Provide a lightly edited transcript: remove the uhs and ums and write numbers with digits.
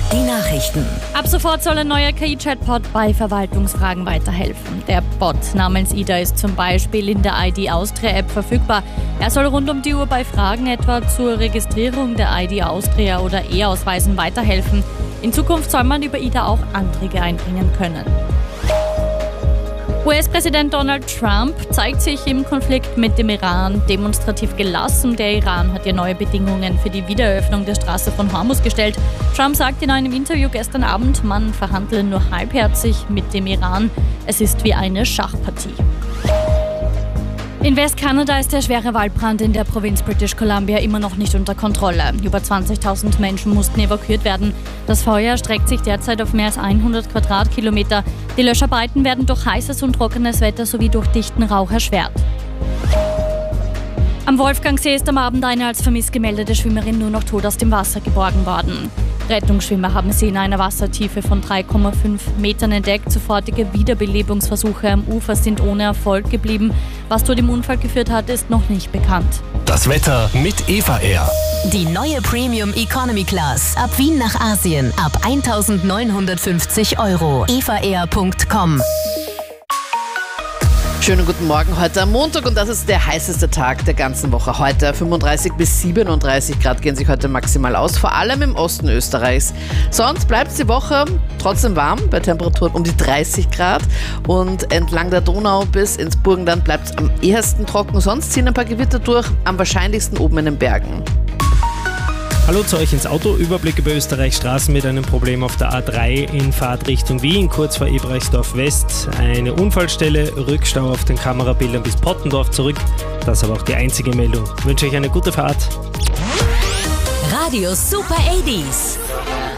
Die Nachrichten. Ab sofort soll ein neuer KI-Chatbot bei Verwaltungsfragen weiterhelfen. Der Bot namens Ida ist zum Beispiel in der ID Austria App verfügbar. Er soll rund um die Uhr bei Fragen etwa zur Registrierung der ID Austria oder E-Ausweisen weiterhelfen. In Zukunft soll man über Ida auch Anträge einbringen können. US-Präsident Donald Trump zeigt sich im Konflikt mit dem Iran demonstrativ gelassen. Der Iran hat ja neue Bedingungen für die Wiedereröffnung der Straße von Hormuz gestellt. Trump sagt in einem Interview gestern Abend, man verhandle nur halbherzig mit dem Iran. Es ist wie eine Schachpartie. In Westkanada ist der schwere Waldbrand in der Provinz British Columbia immer noch nicht unter Kontrolle. Über 20.000 Menschen mussten evakuiert werden. Das Feuer streckt sich derzeit auf mehr als 100 Quadratkilometer. Die Löscharbeiten werden durch heißes und trockenes Wetter sowie durch dichten Rauch erschwert. Am Wolfgangsee ist am Abend eine als vermisst gemeldete Schwimmerin nur noch tot aus dem Wasser geborgen worden. Rettungsschwimmer haben sie in einer Wassertiefe von 3,5 Metern entdeckt. Sofortige Wiederbelebungsversuche am Ufer sind ohne Erfolg geblieben. Was zu dem Unfall geführt hat, ist noch nicht bekannt. Das Wetter mit Eva Air. Die neue Premium Economy Class. Ab Wien nach Asien. Ab 1.950 €. evaair.com. Schönen guten Morgen heute am Montag und das ist der heißeste Tag der ganzen Woche. Heute 35 bis 37 Grad gehen sich heute maximal aus, vor allem im Osten Österreichs. Sonst bleibt es die Woche trotzdem warm, bei Temperaturen um die 30 Grad und entlang der Donau bis ins Burgenland bleibt es am ehesten trocken. Sonst ziehen ein paar Gewitter durch, am wahrscheinlichsten oben in den Bergen. Hallo zu euch ins Auto. Überblick über Österreichs Straßen mit einem Problem auf der A3 in Fahrtrichtung Wien, kurz vor Eberechtsdorf West. Eine Unfallstelle, Rückstau auf den Kamerabildern bis Pottendorf zurück. Das ist aber auch die einzige Meldung. Ich wünsche euch eine gute Fahrt. Radio Super 80s.